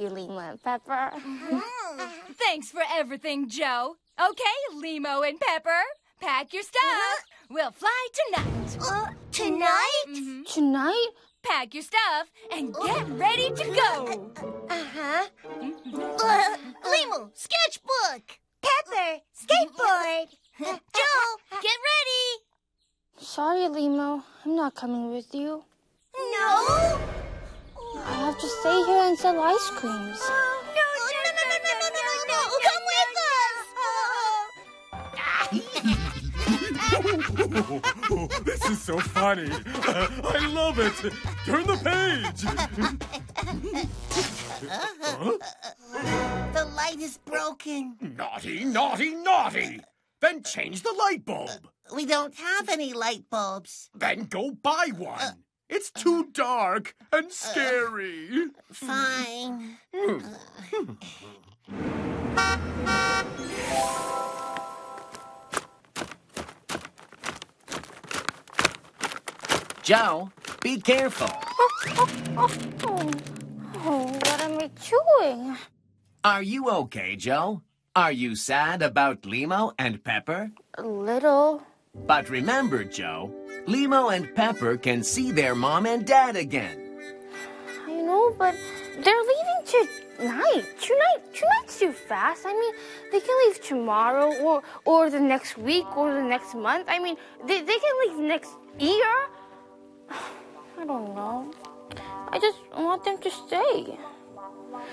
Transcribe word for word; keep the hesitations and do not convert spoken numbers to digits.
you, Limo and Pepper. Thanks for everything, Joe. Okay, Limo and Pepper, pack your stuff. We'll fly tonight. Uh, tonight? Mm-hmm. Tonight? Pack your stuff and get ready to go. Uh-huh. Uh, Limo, sketchbook. Pepper, skateboard. Joe, get ready. Sorry, Limo. I'm not coming with you. No? I have to stay here and sell ice creams. No, no, no, no, no, no, no, no, no. Come with us. This is so funny. I love it. Turn the page. Huh? The light is broken. Naughty, naughty, naughty. Then change the light bulb. We don't have any light bulbs. Then go buy one. It's too dark and scary. Fine. Joe, be careful. Oh, oh, oh, oh. Oh, what am I doing? Are you okay, Joe? Are you sad about Limo and Pepper? A little. But remember, Joe, Limo and Pepper can see their mom and dad again. I know, but they're leaving tonight. Tonight, tonight's too fast. I mean, they can leave tomorrow or or the next week or the next month. I mean, they, they can leave next year. I don't know. I just want them to stay.